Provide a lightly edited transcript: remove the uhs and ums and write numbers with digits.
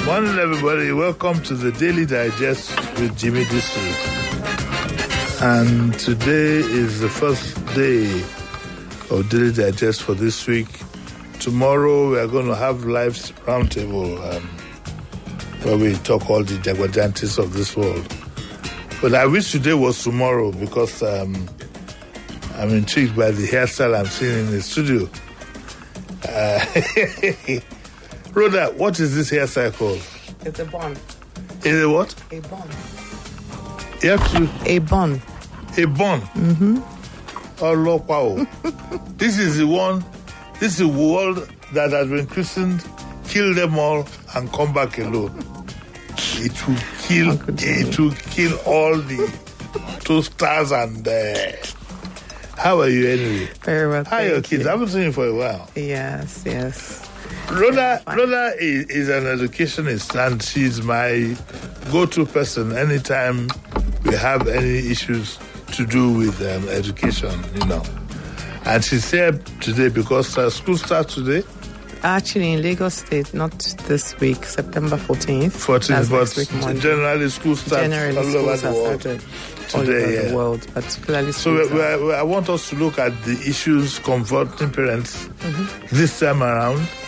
Morning, everybody. Welcome to the Daily Digest with Jimmy District. And today is the first day of Daily Digest for this week. Tomorrow, we are going to have live roundtable where we talk all the Jagwajantis of this world. But I wish today was tomorrow because I'm intrigued by the hairstyle I'm seeing in the studio. Rhoda, what is this hairstyle called? It's a bun. Is it what? A bun. You have to... A bun. A bun? Mm-hmm. Oh, Lord, wow. This is the one, this is the world that has been christened, kill them all and come back alone. It will kill all the toasters and... How are you anyway? Very well. How are your kids? I haven't seen you for a while. Yes. Rhoda is an educationist and she's my go-to person anytime we have any issues to do with education, And she's here today because school starts today. Actually, in Lagos State, not this week, September 14th. 14th, but generally school starts all over the world. The world, particularly. So I want us to look at the issues confronting parents this time around